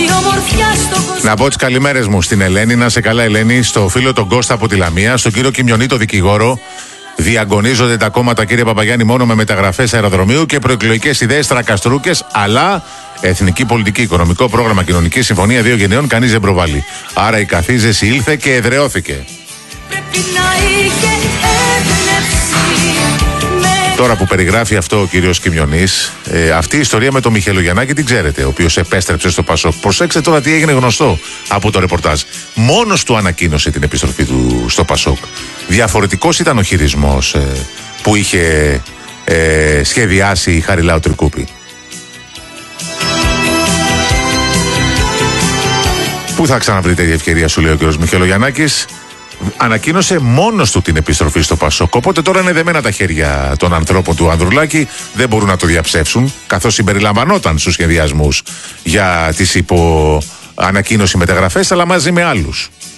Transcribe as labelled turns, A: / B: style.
A: Να πω τις καλημέρες μου στην Ελένη, να σε καλά Ελένη, στο φίλο τον Κώστα από τη Λαμία, στον κύριο Κιμιονή το δικηγόρο. Διαγωνίζονται τα κόμματα, κύριε Παπαγιάννη, μόνο με μεταγραφές αεροδρομίου και προεκλογικές ιδέες τρακαστρούκες, αλλά εθνική πολιτική, οικονομικό πρόγραμμα, κοινωνική συμφωνία 2 γενναιών κανείς δεν προβάλλει. Άρα η καθίζεση ήλθε και εδραιώθηκε. Τώρα που περιγράφει αυτό ο κύριος Κιμιονής, αυτή η ιστορία με τον Μιχελογιαννάκη την ξέρετε, ο οποίος επέστρεψε στο Πασόκ. Προσέξτε τώρα τι έγινε γνωστό από το ρεπορτάζ. Μόνος του ανακοίνωσε την επιστροφή του στο Πασόκ. Διαφορετικός ήταν ο χειρισμός που είχε σχεδιάσει η Χαριλάου Τρικούπη. Πού θα ξαναβρείτε η ευκαιρία, σου λέει ο κύριος Μιχελογιαννάκης. Ανακοίνωσε μόνος του την επιστροφή στο Πασόκ. Οπότε τώρα είναι δεμένα τα χέρια των ανθρώπων του Ανδρουλάκη. Δεν μπορούν να το διαψεύσουν, καθώς συμπεριλαμβανόταν στους σχεδιασμούς για τις ανακοίνωση μεταγραφές, αλλά μαζί με άλλους.